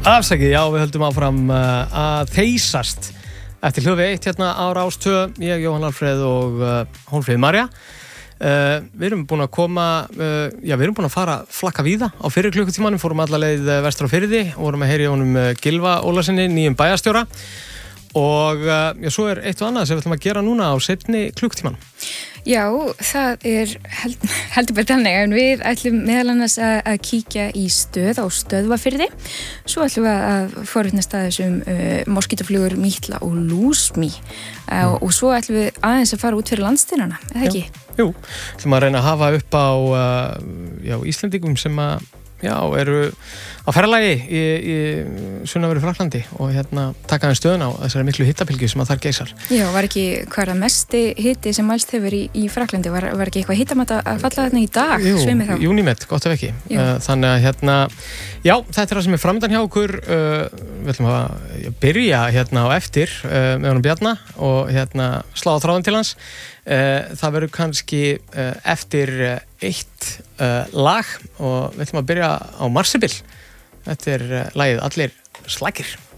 Afsakið, já, við höldum áfram að þeysast eftir hljófi 1 hérna á Rás 2, ég, Jóhann Alfreð og Hólmfríður María. Við erum búin að koma, við erum búin að fara flakka víða á fyrri klukkutímanum, fórum alla leið vestur á Firði og vorum að heyra í honum Gylfa Ólasyni, nýjum bæjarstjóra. Og svo eitt og annað sem við ætlum að gera núna á seinni klukkutímanum. Já, það heldur betur þannig, en við ætlum meðal annars að kíkja í stöð á Stöðvarfirði. Svo ætlum við að forvitnast að þessum moskítaflugur Mítla og Lúsmý og svo ætlum við aðeins að fara út fyrir landsteinana, eða ekki? Jú, ætlum að reyna að hafa upp á Íslendingum sem eru á ferðalagi í sunnanverðu Frakklandi og taka þeim stöðuna á þessari miklu hittabylgju sem að þar geysar. Já, var ekki hvað mesti hiti sem mælst hefur í Frakklandi? Var ekki eitthvað hitamat að falla þarna í dag? Jú, júnímet, gott ef ekki. Þannig að þetta það sem framöndan hjá okkur. Við ætlum að byrja á eftir með honum Bjarna og slá á þráðan til hans. Það verður kannski eftir eitt lag og við ætlum að byrja á Marsibil. Þetta lagið Allir slagir.